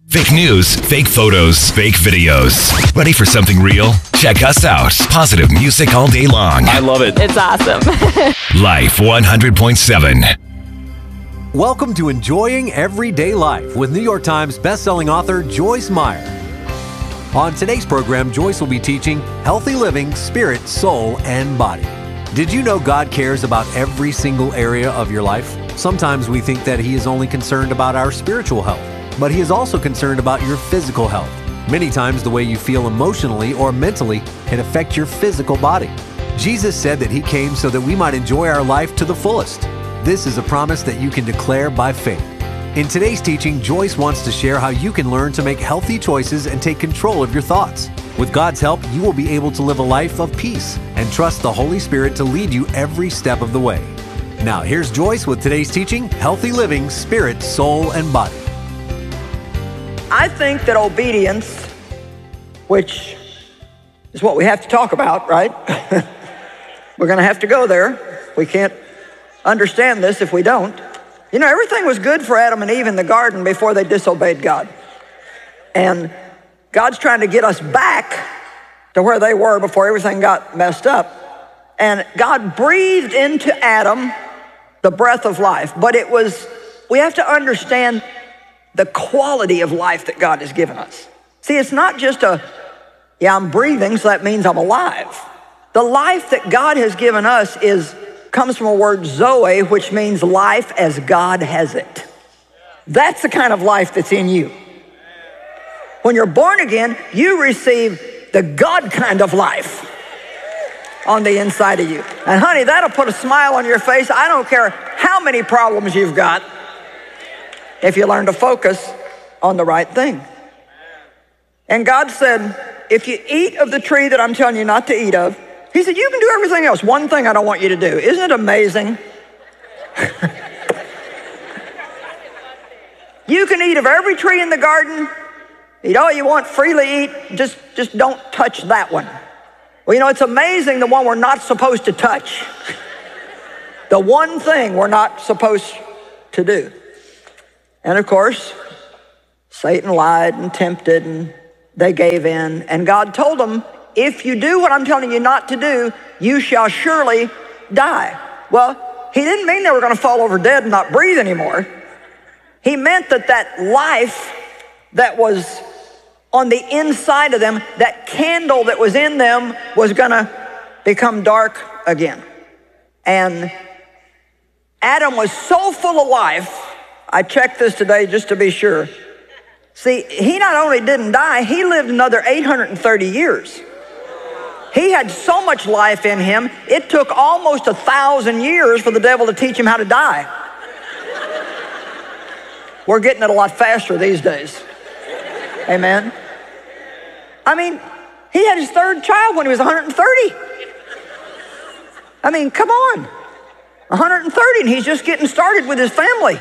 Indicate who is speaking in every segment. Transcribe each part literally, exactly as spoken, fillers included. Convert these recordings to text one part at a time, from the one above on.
Speaker 1: Fake news, fake photos, fake videos. Ready for something real? Check us out. Positive music all day long.
Speaker 2: I love it.
Speaker 3: It's awesome.
Speaker 1: Life one hundred point seven.
Speaker 4: Welcome to Enjoying Everyday Life with New York Times bestselling author Joyce Meyer. On today's program, Joyce will be teaching healthy living, spirit, soul, and body. Did you know God cares about every single area of your life? Sometimes we think that He is only concerned about our spiritual health, but He is also concerned about your physical health. Many times the way you feel emotionally or mentally can affect your physical body. Jesus said that He came so that we might enjoy our life to the fullest. This is a promise that you can declare by faith. In today's teaching, Joyce wants to share how you can learn to make healthy choices and take control of your thoughts. With God's help, you will be able to live a life of peace and trust the Holy Spirit to lead you every step of the way. Now, here's Joyce with today's teaching, Healthy Living, Spirit, Soul, and Body.
Speaker 5: I think that obedience, which is what we have to talk about, right? We're going to have to go there. We can't understand this if we don't. You know, everything was good for Adam and Eve in the garden before they disobeyed God. And God's trying to get us back to where they were before everything got messed up. And God breathed into Adam the breath of life. But it was, we have to understand the quality of life that God has given us. See, it's not just a, yeah, I'm breathing, so that means I'm alive. The life that God has given us is comes from a word Zoe, which means life as God has it. That's the kind of life that's in you. When you're born again, you receive the God kind of life on the inside of you. And honey, that'll put a smile on your face. I don't care how many problems you've got if you learn to focus on the right thing. And God said, if you eat of the tree that I'm telling you not to eat of, He said, you can do everything else. One thing I don't want you to do. Isn't it amazing? You can eat of every tree in the garden. Eat all you want, freely eat. Just, just don't touch that one. Well, you know, it's amazing the one we're not supposed to touch. The one thing we're not supposed to do. And of course, Satan lied and tempted, and they gave in. And God told them, if you do what I'm telling you not to do, you shall surely die. Well, He didn't mean they were going to fall over dead and not breathe anymore. He meant that that life that was on the inside of them, that candle that was in them, was going to become dark again. And Adam was so full of life. I checked this today just to be sure. See, he not only didn't die, he lived another eight hundred thirty years. He had so much life in him, it took almost a thousand years for the devil to teach him how to die. We're getting it a lot faster these days. Amen. I mean, he had his third child when he was one hundred thirty. I mean, come on. one hundred thirty, and he's just getting started with his family.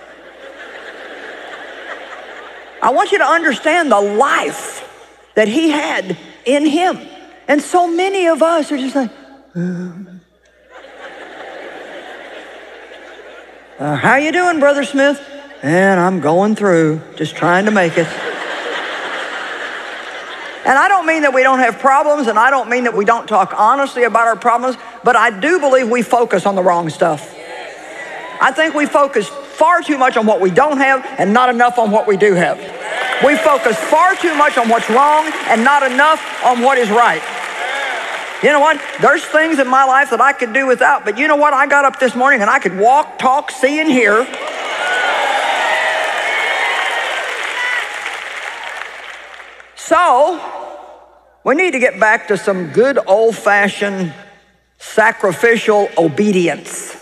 Speaker 5: I want you to understand the life that he had in him. And so many of us are just like, um, uh, how you doing, Brother Smith? And I'm going through, just trying to make it. And I don't mean that we don't have problems, and I don't mean that we don't talk honestly about our problems, but I do believe we focus on the wrong stuff. I think we focus far too much on what we don't have and not enough on what we do have. We focus far too much on what's wrong and not enough on what is right. You know what? There's things in my life that I could do without, but you know what? I got up this morning and I could walk, talk, see, and hear. So, we need to get back to some good old-fashioned sacrificial obedience.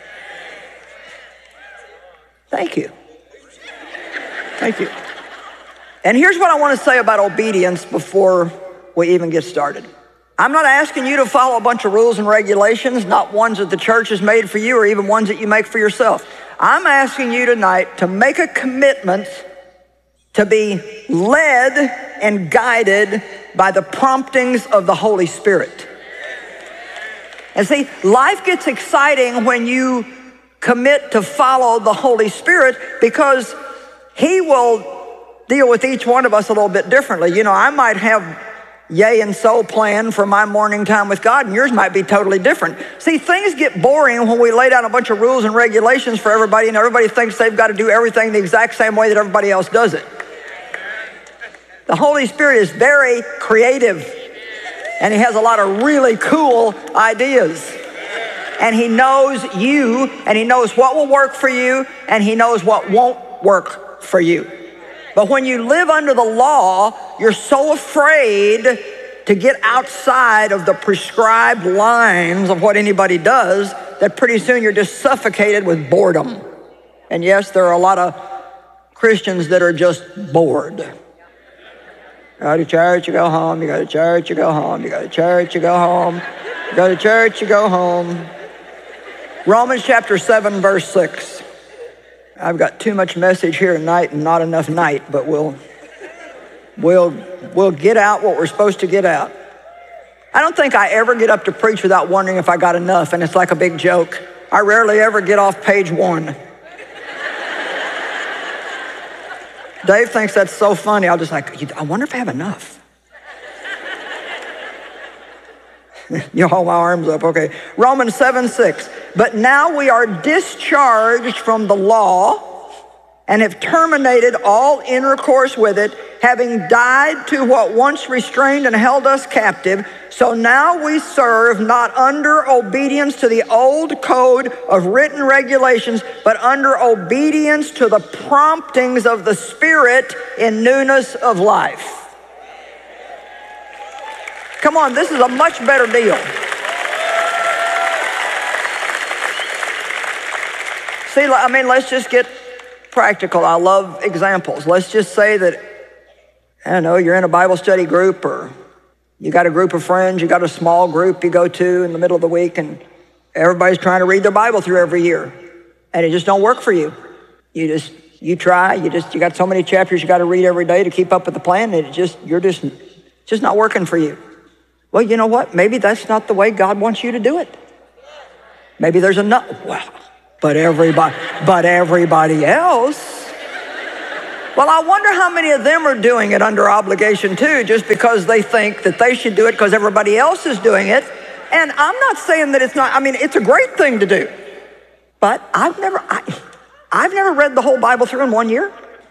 Speaker 5: Thank you. Thank you. And here's what I want to say about obedience before we even get started. I'm not asking you to follow a bunch of rules and regulations, not ones that the church has made for you or even ones that you make for yourself. I'm asking you tonight to make a commitment to be led and guided by the promptings of the Holy Spirit. And see, life gets exciting when you commit to follow the Holy Spirit, because He will deal with each one of us a little bit differently. You know, I might have yay and so plan for my morning time with God, and yours might be totally different. See, things get boring when we lay down a bunch of rules and regulations for everybody, and everybody thinks they've got to do everything the exact same way that everybody else does it. The Holy Spirit is very creative, and he has a lot of really cool ideas. And he knows you, and he knows what will work for you, and he knows what won't work for you. But when you live under the law, you're so afraid to get outside of the prescribed lines of what anybody does that pretty soon you're just suffocated with boredom. And yes, there are a lot of Christians that are just bored. You go to church, you go home. You go to church, you go home. You go to church, you go home. You go to church, you go home. Romans chapter seven, verse six. I've got too much message here tonight and not enough night, but we'll, we'll, we'll get out what we're supposed to get out. I don't think I ever get up to preach without wondering if I got enough, and it's like a big joke. I rarely ever get off page one. Dave thinks that's so funny. I'll just like, I wonder if I have enough. You hold my arms up, okay. Romans seven, six. But now we are discharged from the law and have terminated all intercourse with it, having died to what once restrained and held us captive. So now we serve not under obedience to the old code of written regulations, but under obedience to the promptings of the Spirit in newness of life. Come on, this is a much better deal. See, I mean, let's just get practical. I love examples. Let's just say that, I don't know, you're in a Bible study group, or you got a group of friends, you got a small group you go to in the middle of the week, and everybody's trying to read their Bible through every year, and it just don't work for you. You just, you try, you just, you got so many chapters you got to read every day to keep up with the plan, and it just, you're just, it's just not working for you. Well, you know what? Maybe that's not the way God wants you to do it. Maybe there's another, well, but everybody, but everybody else. Well, I wonder how many of them are doing it under obligation too, just because they think that they should do it because everybody else is doing it. And I'm not saying that it's not, I mean, it's a great thing to do. But I've never, I, I've never read the whole Bible through in one year.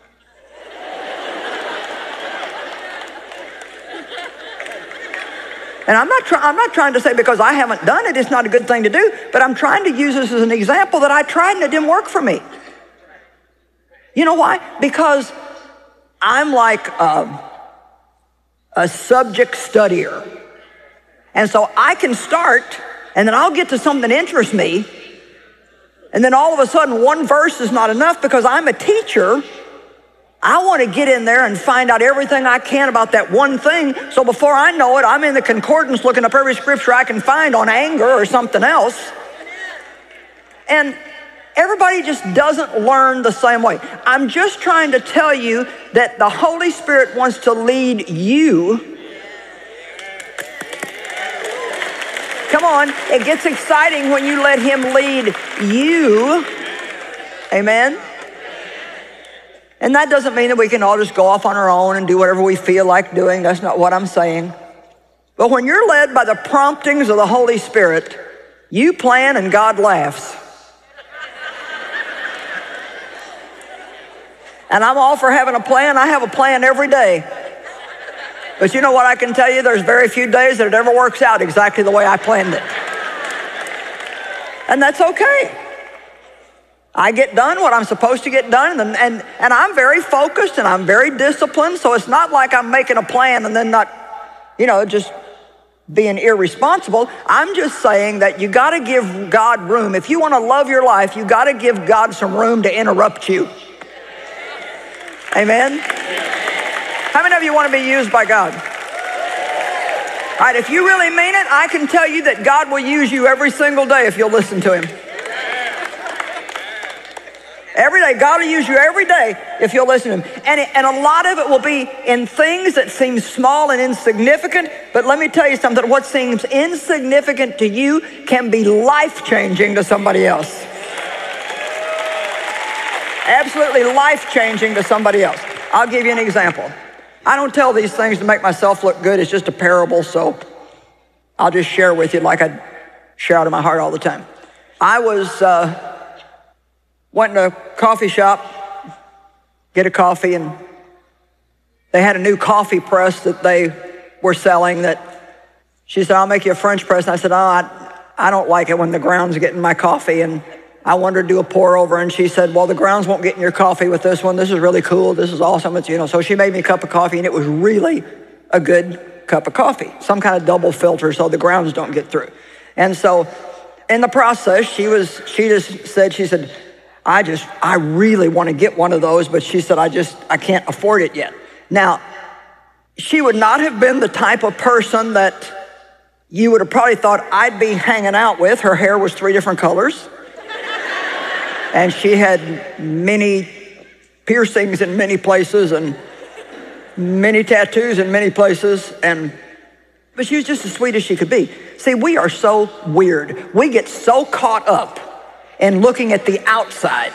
Speaker 5: And I'm not, try, I'm not trying to say because I haven't done it, it's not a good thing to do, but I'm trying to use this as an example that I tried and it didn't work for me. You know why? Because I'm like a, a subject studier. And so I can start, and then I'll get to something that interests me, and then all of a sudden one verse is not enough because I'm a teacher. I want to get in there and find out everything I can about that one thing. So before I know it, I'm in the concordance looking up every scripture I can find on anger or something else. And everybody just doesn't learn the same way. I'm just trying to tell you that the Holy Spirit wants to lead you. Come on, it gets exciting when you let him lead you. Amen. And that doesn't mean that we can all just go off on our own and do whatever we feel like doing. That's not what I'm saying. But when you're led by the promptings of the Holy Spirit, you plan and God laughs. And I'm all for having a plan. I have a plan every day. But you know what I can tell you? There's very few days that it ever works out exactly the way I planned it. And that's okay. I get done what I'm supposed to get done, and, and, and I'm very focused and I'm very disciplined, so it's not like I'm making a plan and then not, you know, just being irresponsible. I'm just saying that you got to give God room. If you want to love your life, you got to give God some room to interrupt you. Amen? How many of you want to be used by God? All right, if you really mean it, I can tell you that God will use you every single day if you'll listen to him. Every day, God will use you every day if you'll listen to him. And, it, and a lot of it will be in things that seem small and insignificant. But let me tell you something. What seems insignificant to you can be life-changing to somebody else. Absolutely life-changing to somebody else. I'll give you an example. I don't tell these things to make myself look good. It's just a parable, so I'll just share with you like I share out of my heart all the time. I was, uh, went to a coffee shop, get a coffee, and they had a new coffee press that they were selling that she said, I'll make you a French press. And I said, oh, I, I don't like it when the grounds get in my coffee. And I wanted to do a pour over, and she said, well, the grounds won't get in your coffee with this one. This is really cool. This is awesome. It's, you know, so she made me a cup of coffee, and it was really a good cup of coffee, some kind of double filter so the grounds don't get through. And so in the process, she was, she just said, she said, I just, I really want to get one of those, but she said, I just, I can't afford it yet. Now, she would not have been the type of person that you would have probably thought I'd be hanging out with. Her hair was three different colors. And she had many piercings in many places and many tattoos in many places. And but she was just as sweet as she could be. See, we are so weird. We get so caught up in looking at the outside.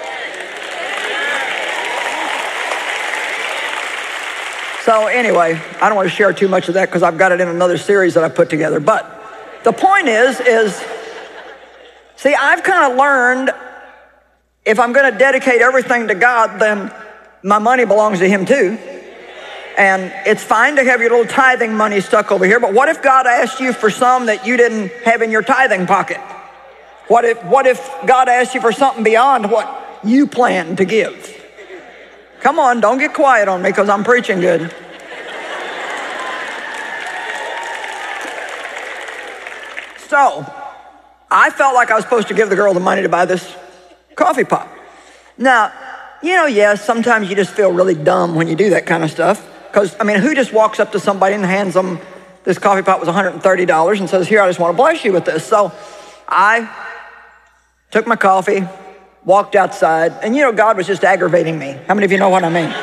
Speaker 5: So anyway, I don't want to share too much of that because I've got it in another series that I put together. But the point is, is see, I've kind of learned if I'm going to dedicate everything to God, then my money belongs to Him too. And it's fine to have your little tithing money stuck over here, but what if God asked you for some that you didn't have in your tithing pocket? What if, what if God asked you for something beyond what you plan to give? Come on, don't get quiet on me because I'm preaching good. So, I felt like I was supposed to give the girl the money to buy this coffee pot. Now, you know, yes, sometimes you just feel really dumb when you do that kind of stuff. Because, I mean, who just walks up to somebody and hands them, this coffee pot was one hundred thirty dollars and says, here, I just want to bless you with this. So I took my coffee, walked outside, and you know, God was just aggravating me. How many of you know what I mean?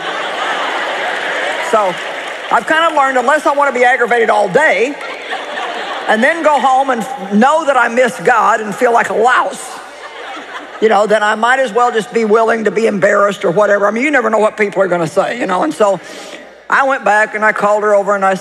Speaker 5: So I've kind of learned, unless I want to be aggravated all day, and then go home and know that I miss God and feel like a louse, you know, then I might as well just be willing to be embarrassed or whatever. I mean, you never know what people are going to say, you know. And so I went back and I called her over and I